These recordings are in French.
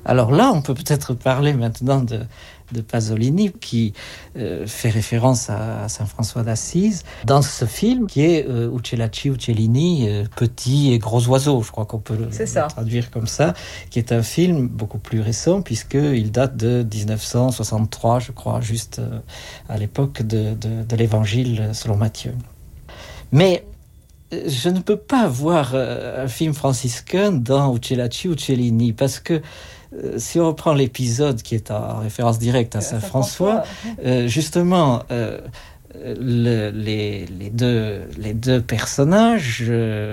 Alors là, on peut peut-être parler maintenant de Pasolini, qui fait référence à Saint François d'Assise, dans ce film qui est Uccellaci Uccellini, Petit et Gros Oiseaux, je crois qu'on peut le traduire comme ça, qui est un film beaucoup plus récent, puisqu'il date de 1963, je crois, juste à l'époque de l'Évangile selon Matthieu. Mais je ne peux pas voir un film franciscain dans Uccellaci Uccellini, parce que si on reprend l'épisode qui est en référence directe à Saint François, justement, les deux personnages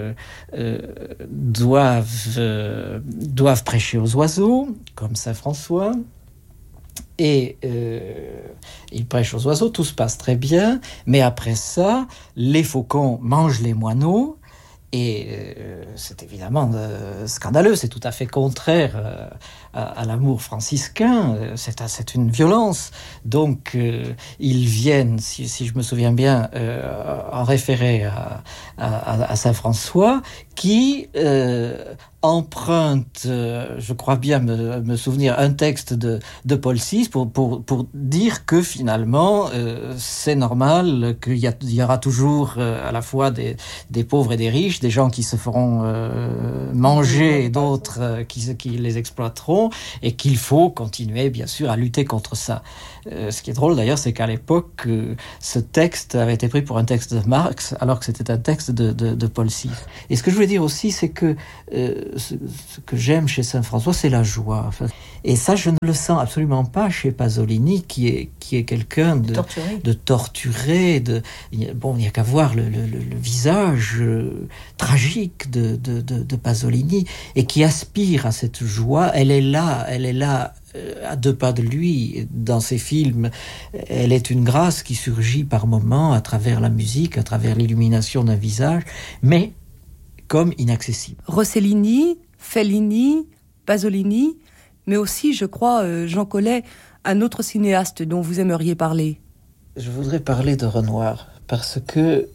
doivent prêcher aux oiseaux, comme Saint François, et ils prêchent aux oiseaux, tout se passe très bien, mais après ça, les faucons mangent les moineaux. Et c'est évidemment scandaleux, c'est tout à fait contraire à l'amour franciscain, c'est une violence. Donc ils viennent, si je me souviens bien, en référer à Saint François, qui emprunte, je crois bien me souvenir, un texte de Paul VI pour dire que finalement c'est normal qu'il y aura toujours à la fois des pauvres et des riches, des gens qui se feront manger et d'autres qui les exploiteront, et qu'il faut continuer bien sûr à lutter contre ça. Ce qui est drôle d'ailleurs, c'est qu'à l'époque ce texte avait été pris pour un texte de Marx, alors que c'était un texte de Paul VI. Et ce que je voulais dire aussi, c'est que ce que j'aime chez Saint François, c'est la joie. Enfin, et ça, je ne le sens absolument pas chez Pasolini, qui est quelqu'un de torturé. Il n'y a qu'à voir le visage tragique de Pasolini, et qui aspire à cette joie. Elle est là à deux pas de lui, dans ses films. Elle est une grâce qui surgit par moments à travers la musique, à travers l'illumination d'un visage, mais comme inaccessible. Rossellini, Fellini, Pasolini, mais aussi, je crois, Jean Collet, un autre cinéaste dont vous aimeriez parler. Je voudrais parler de Renoir, parce que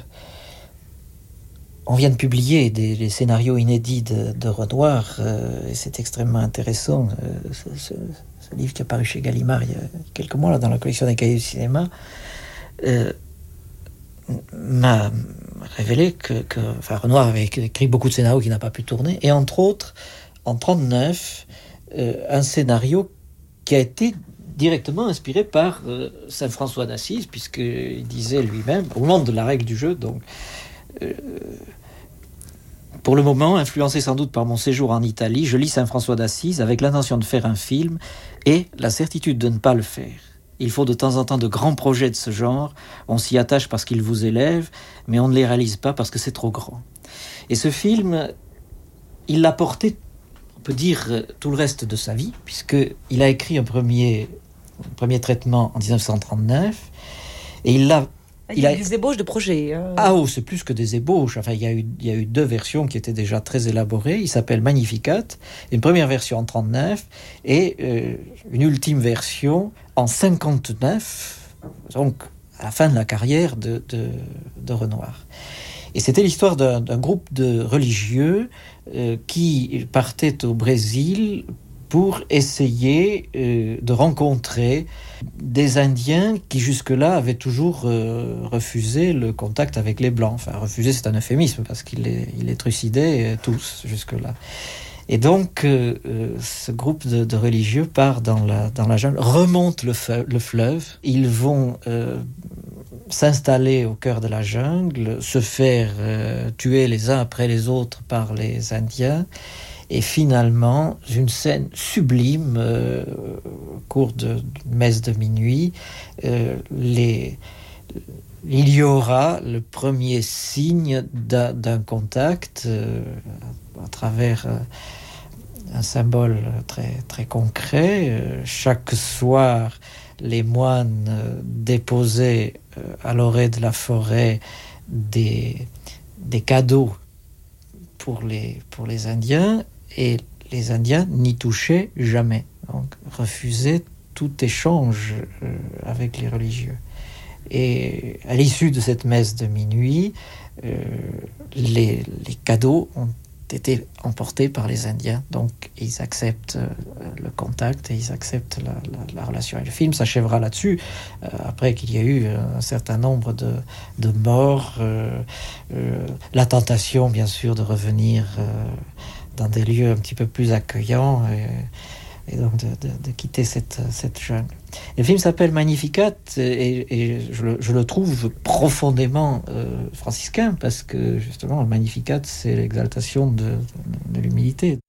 on vient de publier les scénarios inédits de Renoir, et c'est extrêmement intéressant. Ce livre qui est paru chez Gallimard il y a quelques mois, là, dans la collection des cahiers du cinéma, m'a révélé que Renoir avait écrit beaucoup de scénarios qu'il n'a pas pu tourner, et entre autres, en 1939, un scénario qui a été directement inspiré par Saint François d'Assise, puisqu'il disait lui-même, au moment de la règle du jeu, donc... pour le moment, influencé sans doute par mon séjour en Italie, je lis Saint François d'Assise avec l'intention de faire un film et la certitude de ne pas le faire. Il faut de temps en temps de grands projets de ce genre, on s'y attache parce qu'ils vous élèvent, mais on ne les réalise pas parce que c'est trop grand. Et ce film, il l'a porté, on peut dire, tout le reste de sa vie, puisqu'il a écrit un premier traitement en 1939, et il a des ébauches de projets. C'est plus que des ébauches. Enfin, il y a eu deux versions qui étaient déjà très élaborées. Il s'appelle Magnificat, une première version en 39 et une ultime version en 59, donc à la fin de la carrière de Renoir. Et c'était l'histoire d'un groupe de religieux qui partaient au Brésil pour essayer de rencontrer des Indiens qui jusque-là avaient toujours refusé le contact avec les Blancs. Enfin, refuser, c'est un euphémisme, parce qu'ils les trucidaient tous jusque-là. Et donc, ce groupe de religieux part dans la jungle, remonte le fleuve. Ils vont s'installer au cœur de la jungle, se faire tuer les uns après les autres par les Indiens. Et finalement, une scène sublime, au cours d'une messe de minuit, il y aura le premier signe d'un contact à travers un symbole très, très concret. Chaque soir, les moines déposaient à l'orée de la forêt des cadeaux pour les Indiens, et les Indiens n'y touchaient jamais, donc refusaient tout échange avec les religieux. Et à l'issue de cette messe de minuit, les cadeaux ont été emportés par les Indiens. Donc, ils acceptent le contact et ils acceptent la relation. Et le film s'achèvera là-dessus, après qu'il y a eu un certain nombre de morts, la tentation, bien sûr, de revenir dans des lieux un petit peu plus accueillants et donc de quitter cette jungle. Le film s'appelle Magnificat et je le trouve profondément franciscain parce que justement le Magnificat c'est l'exaltation de l'humilité.